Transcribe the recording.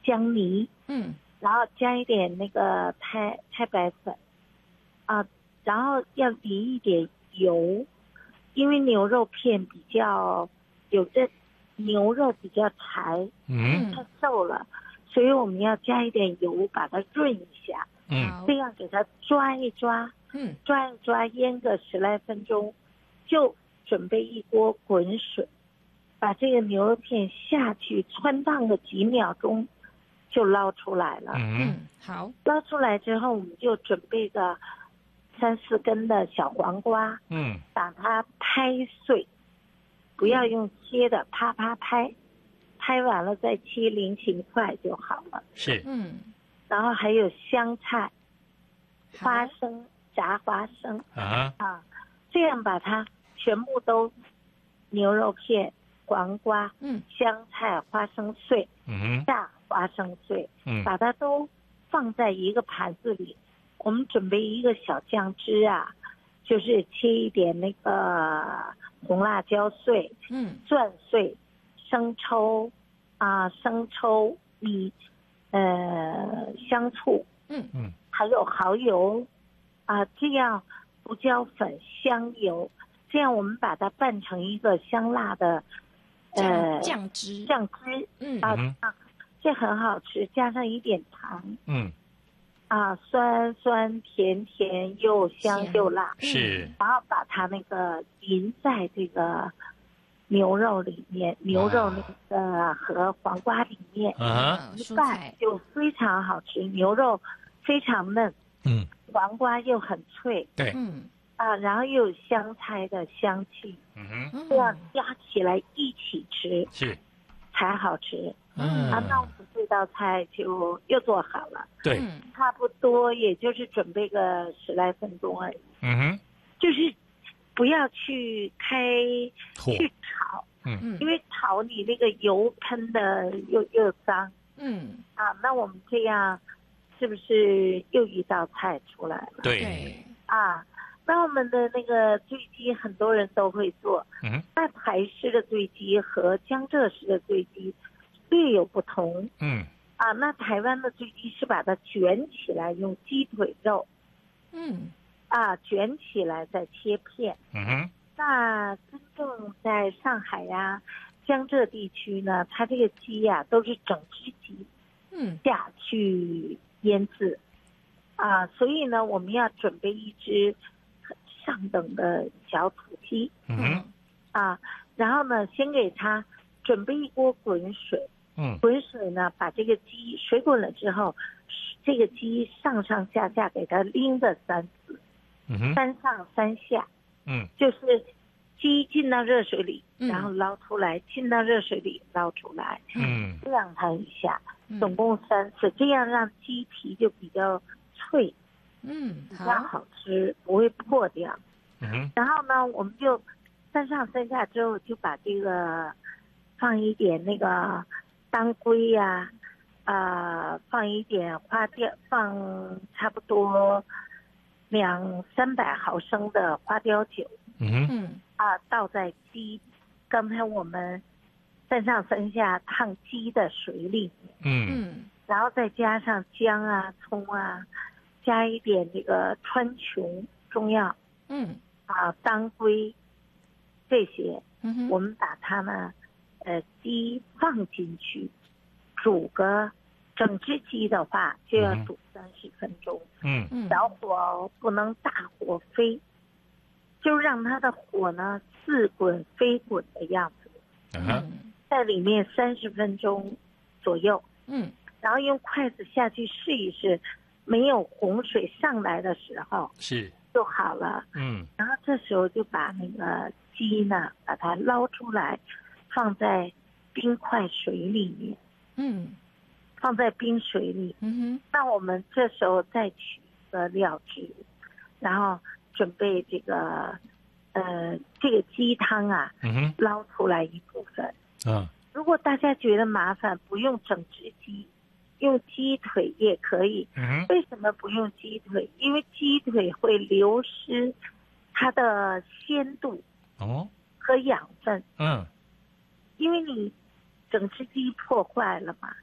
姜泥，然后加一点那个太白粉，然后要淋一点油，因为牛肉片比较牛肉比较柴，太瘦了，所以我们要加一点油把它润一下，这样给它抓一抓，抓一抓，腌个10来分钟，就准备一锅滚水，把这个牛肉片下去汆烫个几秒钟，就捞出来了。 好， 捞出来之后，我们就准备个3、4根的小黄瓜，把它拍碎，不要用切的，啪啪拍，拍完了再切菱形块就好了。 是， 然后还有香菜、花生、炸花生这样把它全部都牛肉片、黄瓜、香菜、花生碎，炸花生碎，把它都放在一个盘子里。我们准备一个小酱汁就是切一点那个红辣椒碎，蒜碎，生抽香醋，还有蚝油这样胡椒粉、香油，这样我们把它拌成一个香辣的酱汁， 这很好吃，加上一点糖，酸酸甜甜又香又辣， 是， 然后把它那个淋在这个牛肉里面，牛肉那个和黄瓜里面，一拌就非常好吃，牛肉非常嫩，黄瓜又很脆， 对， 然后又有香菜的香气，这样加起来一起吃是才好吃。那我们这道菜就又做好了， 对， 差不多也就是准备个10来分钟而已，就是不要去去炒，因为炒你那个油喷的又脏，那我们这样是不是又一道菜出来了？ 对， 那我们的那个醉鸡很多人都会做，那台式的醉鸡和江浙式的醉鸡略有不同，那台湾的醉鸡是把它卷起来，用鸡腿肉，卷起来再切片，那真正在上海江浙地区呢，它这个鸡都是整只鸡，下去腌制，所以呢，我们要准备一只上等的小土鸡，然后呢，先给它准备一锅滚水，滚水呢，把这个鸡水滚了之后，这个鸡上上下下给它拎着3次，3上3下，就是鸡进到热水里，然后捞出来，进到热水里捞出来，晾它一下，总共3次，这样让鸡皮就比较脆，比较好吃，不会破掉。然后呢，我们就3上3下之后，就把这个放一点那个当归放一点花雕，放差不多200-300毫升的花雕酒，倒在刚才我们3上3下烫鸡的水里面，然后再加上姜葱加一点这个川穹中药，当归这些，我们把它们鸡放进去，煮个整只鸡的话就要煮30分钟，小火不能大火飞，就让它的火呢似滚非滚的样子，在里面30分钟左右，然后用筷子下去试一试，没有洪水上来的时候是就好了，然后这时候就把那个鸡呢把它捞出来，放在冰块水里面，放在冰水里，那我们这时候再取个料汁，然后准备这个鸡汤捞出来一部分，如果大家觉得麻烦，不用整只鸡，用鸡腿也可以。为什么不用鸡腿？因为鸡腿会流失它的鲜度和养分，因为你整只鸡破坏了嘛，